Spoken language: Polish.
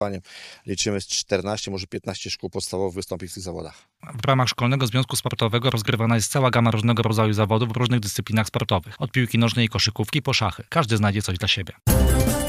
Liczymy z 14, może 15 szkół podstawowych wystąpi w tych zawodach. W ramach Szkolnego Związku Sportowego rozgrywana jest cała gama różnego rodzaju zawodów w różnych dyscyplinach sportowych. Od piłki nożnej i koszykówki po szachy. Każdy znajdzie coś dla siebie.